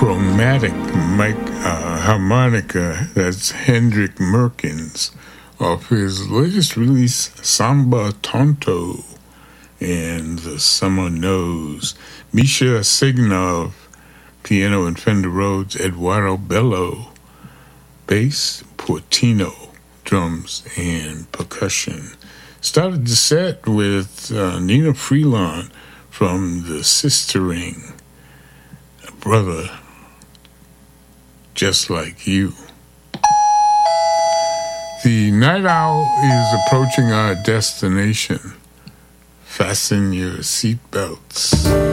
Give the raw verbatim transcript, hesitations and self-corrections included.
chromatic mic, uh, harmonica. That's Hendrik Merkins off his latest release, Samba Tonto and The Summer Knows. Misha Signov, piano and Fender Rhodes. Eduardo Bello, bass. Portino, drums and percussion. Started the set with uh, Nina Freelon from the Sistering, a brother just like you. The night owl is approaching our destination. Fasten your seatbelts.